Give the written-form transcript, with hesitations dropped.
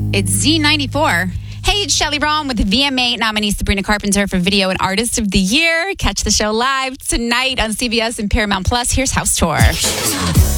It's Z94. Hey, it's Shelly Braun with the VMA nominee Sabrina Carpenter for Video and Artist of the Year. Catch the show live tonight on CBS and Paramount Plus. Here's House Tour.